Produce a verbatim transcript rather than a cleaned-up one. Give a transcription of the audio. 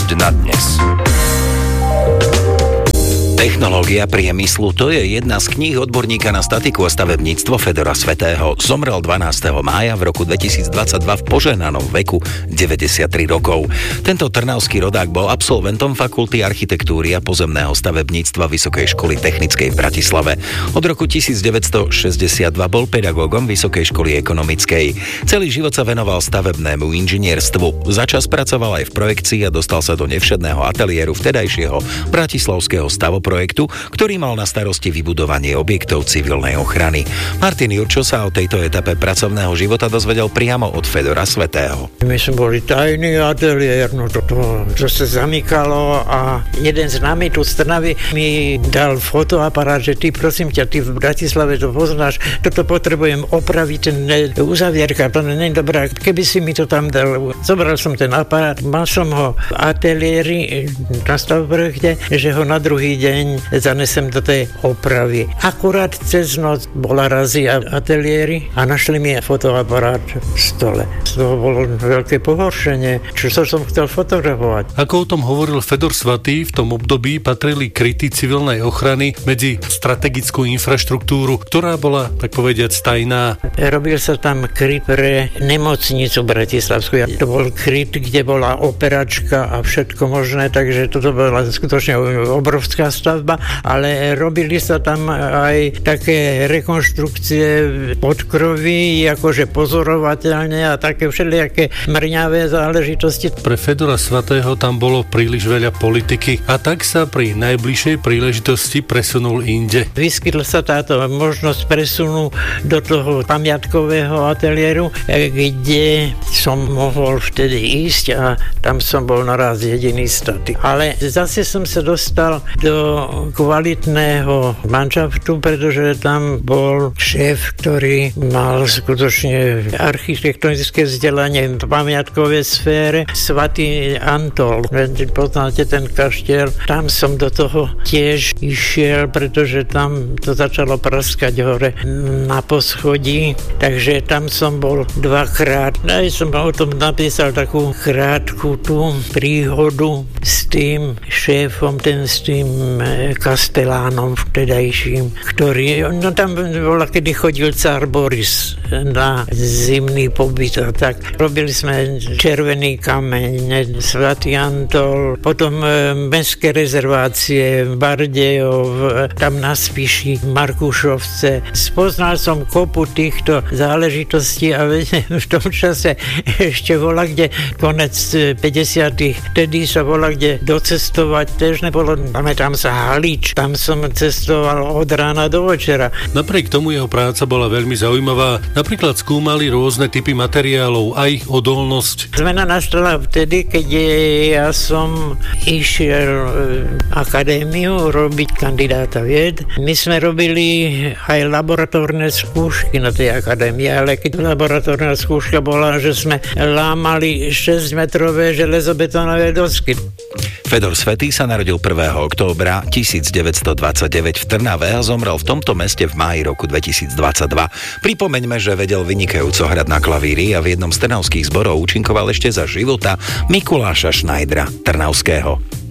Udalosť na dnes. Technológia priemyslu, to je jedna z kníh odborníka na statiku a stavebníctvo Fedora Svätého. Zomrel dvanásteho mája v roku dvetisícdvadsaťdva v požehnanom veku deväťdesiattri rokov. Tento trnavský rodák bol absolventom Fakulty architektúry a pozemného stavebníctva Vysokej školy technickej v Bratislave. Od roku devätnásťstošesťdesiatdva bol pedagógom Vysokej školy ekonomickej. Celý život sa venoval stavebnému inžinierstvu. Začas pracoval aj v projekcii a dostal sa do nevšedného ateliéru vtedajšieho bratislavského stavoprojektu, projektu, ktorý mal na starosti vybudovanie objektov civilnej ochrany. Martin Jurčo sa o tejto etape pracovného života dozvedel priamo od Fedora Svätého. My sme boli tajný ateliér, no to, to, to sa zamykalo a jeden z nami tu z Trnavy mi dal fotoaparát, že ty prosím ťa, ty v Bratislave to poznáš, toto potrebujem opraviť, ten uzavierka, to nie je dobré, keby si mi to tam dal. Zobral som ten aparát, mal som ho v ateliéri na stavprojekte, že ho na druhý deň zanesem do tej opravy. Akurát cez noc bola razia ateliéry a našli mi fotoaparát v stole. Z toho bolo veľké pohoršenie, čo som chcel fotografovať. Ako o tom hovoril Fedor Svatý, v tom období patrili kryty civilnej ochrany medzi strategickú infraštruktúru, ktorá bola, tak povediať, tajná. Robil sa tam kryt pre nemocnicu bratislavskú. To bol kryt, kde bola operačka a všetko možné, takže toto bola skutočne obrovská stavba, ale robili sa tam aj také rekonštrukcie podkroví, akože pozorovateľne a také všelijaké mrňavé záležitosti. Pre Fedora Svätého tam bolo príliš veľa politiky a tak sa pri najbližšej príležitosti presunul inde. Vyskytla sa táto možnosť presunu do toho pamiatkového ateliéru, kde som mohol vtedy ísť a tam som bol naraz jediný statik. Ale zase som sa dostal do kvalitného manšaftu, pretože tam bol šéf, ktorý mal skutočne architektonické vzdelanie v pamiatkovej sfére, Svatý Antol. Poznáte ten kaštiel? Tam som do toho tiež išiel, pretože tam to začalo praskať hore na poschodí, takže tam som bol dvakrát. Aj som o tom napísal takú krátku tú príhodu s tým šéfom, ten s tým kastelánom vtedajším, ktorý, no tam bola, kedy chodil cár Boris na zimný pobyt a tak. Robili sme Červený kameň, Svatý Antol, potom mestské rezervácie, Bardejov, tam na Spiši, Markušovce. Spoznal som kopu týchto záležitostí a v tom čase ešte bola kde konec päťdesiatych, vtedy sa bola kde docestovať, tež nebolo, pamätám sa Halič, tam som cestoval od rána do večera. Napriek tomu jeho práca bola veľmi zaujímavá. Napríklad skúmali rôzne typy materiálov a ich odolnosť. Zmena nastala vtedy, keď ja som išiel akadémiu robiť kandidáta vied. My sme robili aj laboratórne skúšky na tej akadémii, ale keď laboratórna skúška bola, že sme lámali šesťmetrové železobetónové dosky. Fedor Svätý sa narodil prvého októbra devätnásťstodvadsaťdeväť v Trnave a zomrel v tomto meste v máji roku dvetisícdvadsaťdva. Pripomeňme, že vedel vynikajúco hrať na klavíri a v jednom z trnavských zborov účinkoval ešte za života Mikuláša Šnajdra Trnavského.